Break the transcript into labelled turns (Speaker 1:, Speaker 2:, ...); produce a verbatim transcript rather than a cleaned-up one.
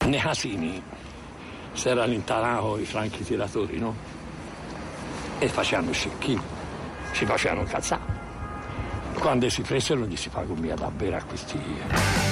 Speaker 1: nei casini si era allintanato i franchi tiratori, no? E facevano scicchi, si facevano cazzare. Quando si presero gli si pagò via da bere a questi